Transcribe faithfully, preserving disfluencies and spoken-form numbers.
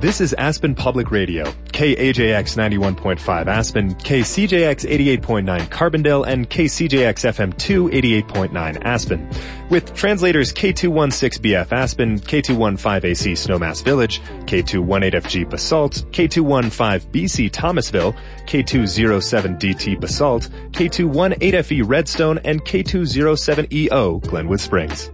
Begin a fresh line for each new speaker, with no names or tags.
This is Aspen Public Radio, K A J X ninety-one point five Aspen, K C J X eighty-eight point nine Carbondale, and K C J X F M two eighty-eight point nine Aspen. With translators K two sixteen B F Aspen, K two fifteen A C Snowmass Village, K two eighteen F G Basalt, K two fifteen B C Thomasville, K two oh seven D T Basalt, K two eighteen F E Redstone, and K two oh seven E O Glenwood Springs.